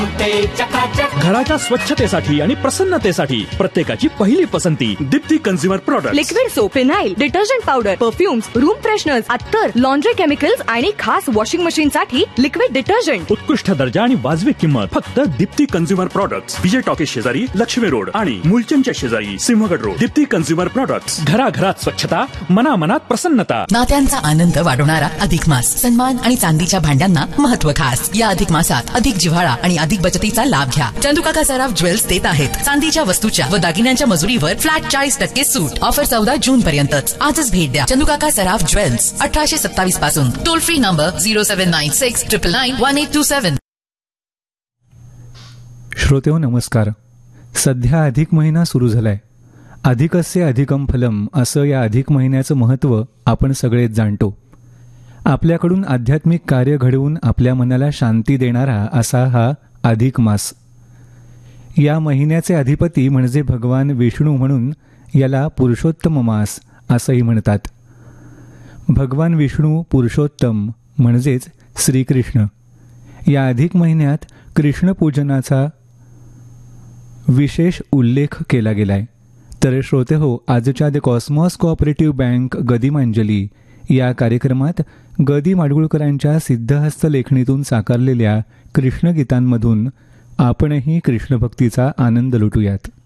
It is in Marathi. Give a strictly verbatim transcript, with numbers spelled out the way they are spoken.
घराच्या स्वच्छतेसाठी आणि प्रसन्नतेसाठी प्रत्येकाची पहिली पसंती Deepti consumer products. Liquid soap, phenyl, detergent powder, perfumes, room fresheners, अत्तर, लॉन्ड्री केमिकल्स आणि खास वॉशिंग मशीन साठी लिक्विड डिटर्जंट. उत्कृष्ट दर्जा आणि वाजवी किंमत फक्त दीप्ती कन्झ्युमर प्रोडक्ट्स. विजय टॉकीज शेजारी लक्ष्मी रोड आणि मुलचंदच्या शेजारी Sinhagad road. Deepti consumer products. घराघरात स्वच्छता, मनामनात प्रसन्नता. नात्यांचा आनंद वाढवणारा अधिक मास. सन्मान आणि चांदीच्या भांड्यांना महत्व खास. या अधिक मासात अधिक जिव्हाळा आणि अधिक बचतीचा लाभ घ्या. चंदुकाका सराफ ज्वेल्स देत आहेत चांदीच्या वस्तूच्या व दागिन्यांच्या मजुरीवर फ्लॅट चाळीस टक्के सूट. ऑफर चौदा जून पर्यंतच. आजच भेट द्या चंदुकाका सराफ ज्वेल्स, अठराशे सत्तावीस पासून. Toll free number zero seven nine six triple nine one eight to seven. श्रोतेहो नमस्कार. सध्या अधिक महिना सुरू झालाय. अधिकस्य अधिकम फलम असं या अधिक महिन्याचं महत्त्व आपण सगळेच जाणतो. आपल्याकडून आध्यात्मिक कार्य घडवून आपल्या मनाला शांती देणारा असा हा अधिक मास. या महिन्याचे अधिपती म्हणजे भगवान विष्णू म्हणून याला पुरुषोत्तम मास असंही म्हणतात. भगवान विष्णू पुरुषोत्तम म्हणजेच श्रीकृष्ण. या अधिक महिन्यात कृष्णपूजनाचा विशेष उल्लेख केला गेलाय. तर श्रोते हो, आजच्या द कॉस्मॉस कोऑपरेटिव्ह बँक गदिमांजली या कार्यक्रमात गदी माडगुळकरांच्या सिद्धहस्त लेखणीतून साकारलेल्या कृष्णगीतांमधून आपणही कृष्णभक्तीचा आनंद लुटूयात.